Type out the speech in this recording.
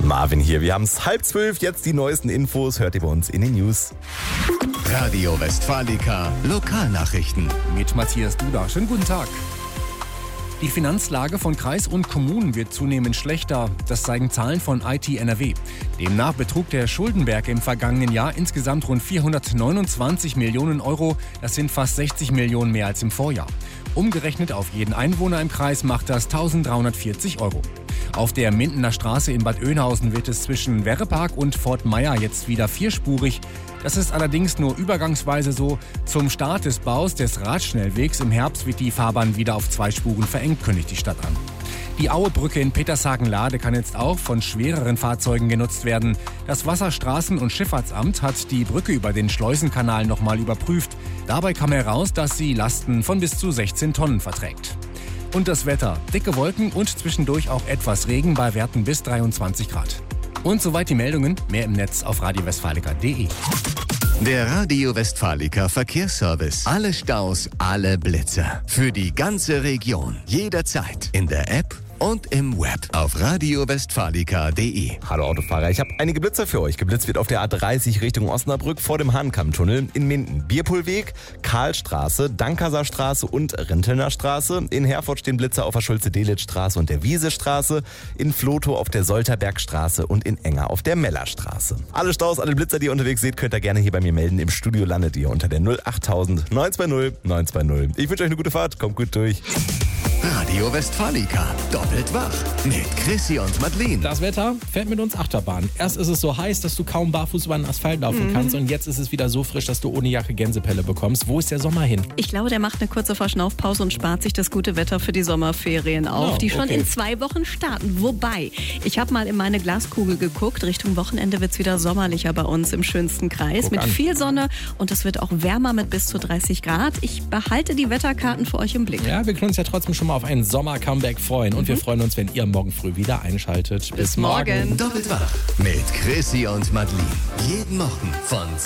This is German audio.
Marvin hier. Wir haben es 11:30, jetzt die neuesten Infos, hört ihr bei uns in den News. Radio Westfalica Lokalnachrichten. Mit Matthias Duda. Schönen guten Tag. Die Finanzlage von Kreis und Kommunen wird zunehmend schlechter. Das zeigen Zahlen von IT NRW. Demnach betrug der Schuldenberg im vergangenen Jahr insgesamt rund 429 Millionen Euro. Das sind fast 60 Millionen mehr als im Vorjahr. Umgerechnet auf jeden Einwohner im Kreis macht das 1340 Euro. Auf der Mindener Straße in Bad Oeynhausen wird es zwischen Werrepark und Fort Meier jetzt wieder vierspurig. Das ist allerdings nur übergangsweise so. Zum Start des Baus des Radschnellwegs im Herbst wird die Fahrbahn wieder auf 2 Spuren verengt, kündigt die Stadt an. Die Auebrücke in Petershagen-Lahde kann jetzt auch von schwereren Fahrzeugen genutzt werden. Das Wasserstraßen- und Schifffahrtsamt hat die Brücke über den Schleusenkanal nochmal überprüft. Dabei kam heraus, dass sie Lasten von bis zu 16 Tonnen verträgt. Und das Wetter. Dicke Wolken und zwischendurch auch etwas Regen bei Werten bis 23 Grad. Und soweit die Meldungen. Mehr im Netz auf radiowestfalica.de. Der Radio Westfalica Verkehrsservice. Alle Staus, alle Blitzer. Für die ganze Region. Jederzeit. In der App und im Web auf radiowestfalica.de. Hallo Autofahrer, ich habe einige Blitzer für euch. Geblitzt wird auf der A30 Richtung Osnabrück vor dem Hahnkammtunnel in Minden. Bierpohlweg, Karlstraße, Dankaser Straße und Rintelner Straße. In Herford stehen Blitzer auf der Schulze-Delitzsch-Straße und der Wiesestraße. In Flotow auf der Solterbergstraße und in Enger auf der Mellerstraße. Alle Staus, alle Blitzer, die ihr unterwegs seht, könnt ihr gerne hier bei mir melden. Im Studio landet ihr unter der 08000 920 920. Ich wünsche euch eine gute Fahrt, kommt gut durch. Radio Westfalica. Doppelt wach. Mit Chrissy und Madeleine. Das Wetter fährt mit uns Achterbahn. Erst ist es so heiß, dass du kaum barfuß über den Asphalt laufen kannst. Und jetzt ist es wieder so frisch, dass du ohne Jacke Gänsepelle bekommst. Wo ist der Sommer hin? Ich glaube, der macht eine kurze Verschnaufpause und spart sich das gute Wetter für die Sommerferien auf, die schon in 2 Wochen starten. Wobei, ich habe mal in meine Glaskugel geguckt. Richtung Wochenende wird es wieder sommerlicher bei uns im schönsten Kreis. Mit viel Sonne und es wird auch wärmer mit bis zu 30 Grad. Ich behalte die Wetterkarten für euch im Blick. Ja, wir können uns ja trotzdem schon mal auf ein Sommer-Comeback freuen. Und wir freuen uns, wenn ihr morgen früh wieder einschaltet. Bis morgen. Doppelt wach. Mit Chrissy und Madeleine. Jeden Morgen von